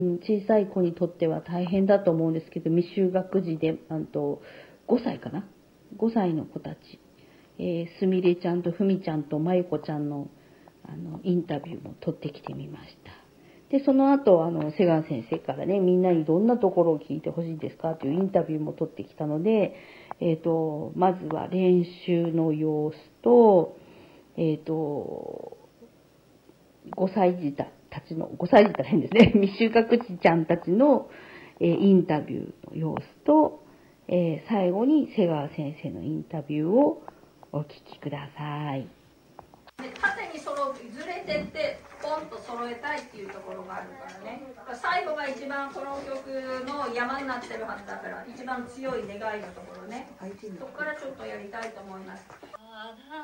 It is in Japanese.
小さい子にとっては大変だと思うんですけど、未就学児で、5歳かな ?5 歳の子たち、すみれちゃんとふみちゃんとまゆこちゃんの、インタビューも取ってきてみました。で、その後、瀬川先生からね、みんなにどんなところを聞いてほしいですかというインタビューも取ってきたので、まずは練習の様子と、5歳児たちの、5歳児って変ですね、未就学児ちゃんたちの、インタビューの様子と、最後に瀬川先生のインタビューをお聞きください。 縦に揃うとずれてってポンと揃えたいっていうところがあるからね。最後が一番この曲の山になってるはずだから一番強い願いのところね。そこからちょっとやりたいと思います。